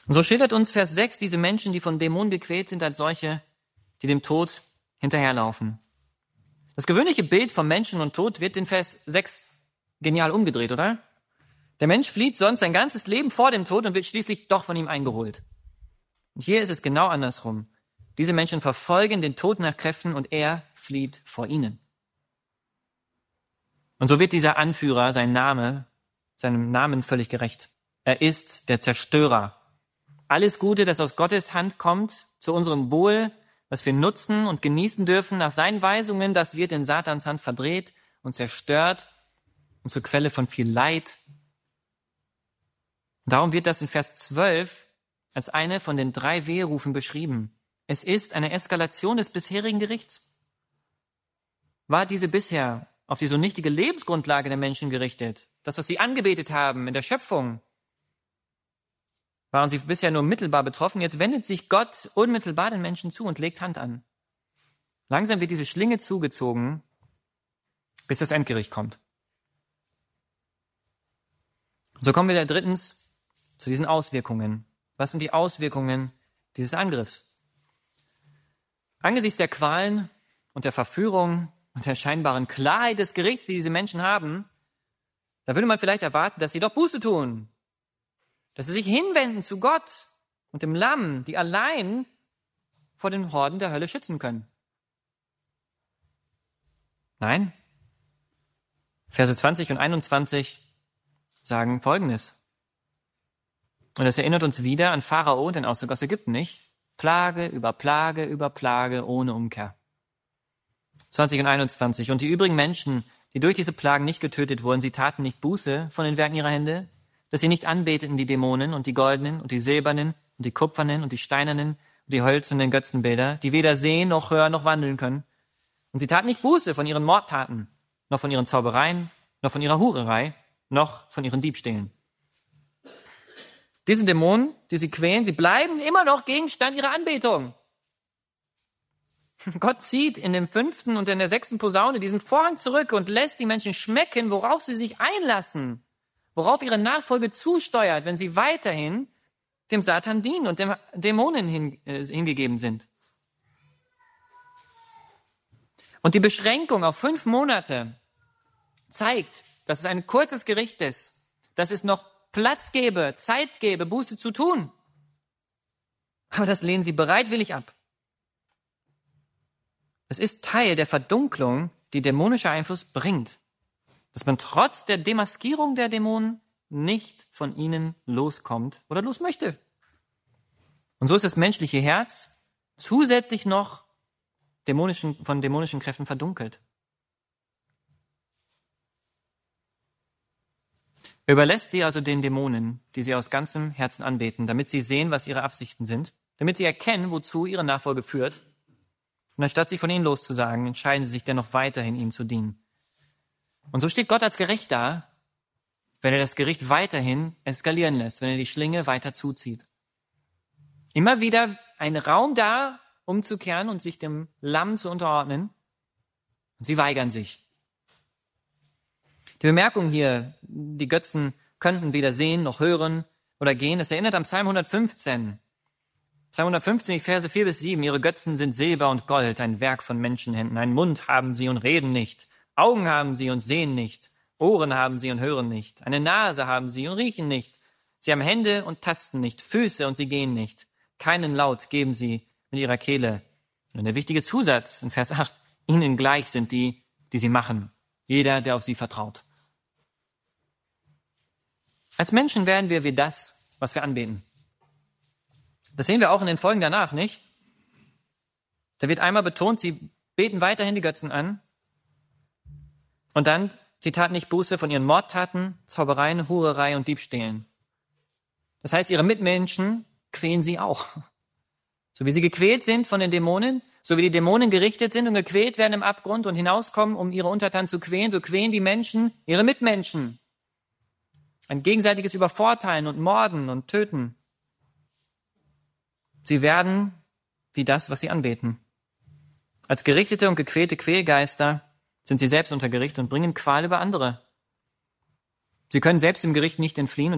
Und so schildert uns Vers 6 diese Menschen, die von Dämonen gequält sind, als solche, die dem Tod hinterherlaufen. Das gewöhnliche Bild vom Menschen und Tod wird in Vers 6 genial umgedreht, oder? Der Mensch flieht sonst sein ganzes Leben vor dem Tod und wird schließlich doch von ihm eingeholt. Und hier ist es genau andersrum. Diese Menschen verfolgen den Tod nach Kräften und er flieht vor ihnen. Und so wird dieser Anführer seinem Namen völlig gerecht. Er ist der Zerstörer. Alles Gute, das aus Gottes Hand kommt, zu unserem Wohl, was wir nutzen und genießen dürfen, nach seinen Weisungen, das wird in Satans Hand verdreht und zerstört und zur Quelle von viel Leid. Und darum wird das in Vers 12 als eine von den 3 Weherufen beschrieben. Es ist eine Eskalation des bisherigen Gerichts. War diese bisher auf die so nichtige Lebensgrundlage der Menschen gerichtet, das, was sie angebetet haben in der Schöpfung, waren sie bisher nur mittelbar betroffen. Jetzt wendet sich Gott unmittelbar den Menschen zu und legt Hand an. Langsam wird diese Schlinge zugezogen, bis das Endgericht kommt. Und so kommen wir drittens zu diesen Auswirkungen. Was sind die Auswirkungen dieses Angriffs? Angesichts der Qualen und der Verführung und der scheinbaren Klarheit des Gerichts, die diese Menschen haben, da würde man vielleicht erwarten, dass sie doch Buße tun, dass sie sich hinwenden zu Gott und dem Lamm, die allein vor den Horden der Hölle schützen können. Nein. Verse 20 und 21 sagen Folgendes. Und das erinnert uns wieder an Pharao und den Auszug aus Ägypten, nicht? Plage über Plage über Plage ohne Umkehr. 20 und 21. Und die übrigen Menschen, die durch diese Plagen nicht getötet wurden, sie taten nicht Buße von den Werken ihrer Hände, dass sie nicht anbeteten die Dämonen und die goldenen und die silbernen und die kupfernen und die steinernen und die hölzernen Götzenbilder, die weder sehen noch hören noch wandeln können. Und sie taten nicht Buße von ihren Mordtaten, noch von ihren Zaubereien, noch von ihrer Hurerei, noch von ihren Diebstählen. Diese Dämonen, die sie quälen, sie bleiben immer noch Gegenstand ihrer Anbetung. Gott zieht in dem 5. und in der 6. Posaune diesen Vorhang zurück und lässt die Menschen schmecken, worauf sie sich einlassen, worauf ihre Nachfolge zusteuert, wenn sie weiterhin dem Satan dienen und dem Dämonen hingegeben sind. Und die Beschränkung auf 5 Monate zeigt, dass es ein kurzes Gericht ist, dass es noch Platz gebe, Zeit gebe, Buße zu tun. Aber das lehnen sie bereitwillig ab. Es ist Teil der Verdunklung, die dämonischer Einfluss bringt, dass man trotz der Demaskierung der Dämonen nicht von ihnen loskommt oder los möchte. Und so ist das menschliche Herz zusätzlich noch von dämonischen Kräften verdunkelt. Er überlässt sie also den Dämonen, die sie aus ganzem Herzen anbeten, damit sie sehen, was ihre Absichten sind, damit sie erkennen, wozu ihre Nachfolge führt. Und anstatt sich von ihnen loszusagen, entscheiden sie sich dennoch weiterhin, ihm zu dienen. Und so steht Gott als gerecht da, wenn er das Gericht weiterhin eskalieren lässt, wenn er die Schlinge weiter zuzieht. Immer wieder ein Raum da, umzukehren und sich dem Lamm zu unterordnen. Und sie weigern sich. Die Bemerkung hier, die Götzen könnten weder sehen noch hören oder gehen, das erinnert an Psalm 115. Psalm 115, die Verse 4 bis 7. Ihre Götzen sind Silber und Gold, ein Werk von Menschenhänden. Einen Mund haben sie und reden nicht. Augen haben sie und sehen nicht. Ohren haben sie und hören nicht. Eine Nase haben sie und riechen nicht. Sie haben Hände und tasten nicht. Füße und sie gehen nicht. Keinen Laut geben sie mit ihrer Kehle. Und der wichtige Zusatz in Vers 8. Ihnen gleich sind die, die sie machen. Jeder, der auf sie vertraut. Als Menschen werden wir wie das, was wir anbeten. Das sehen wir auch in den Folgen danach, nicht? Da wird einmal betont, sie beten weiterhin die Götzen an. Und dann, sie taten nicht Buße von ihren Mordtaten, Zaubereien, Hurerei und Diebstählen. Das heißt, ihre Mitmenschen quälen sie auch. So wie sie gequält sind von den Dämonen, so wie die Dämonen gerichtet sind und gequält werden im Abgrund und hinauskommen, um ihre Untertanen zu quälen, so quälen die Menschen ihre Mitmenschen. Ein gegenseitiges Übervorteilen und Morden und Töten. Sie werden wie das, was sie anbeten. Als gerichtete und gequälte Quälgeister sind sie selbst unter Gericht und bringen Qual über andere. Sie können selbst dem Gericht nicht entfliehen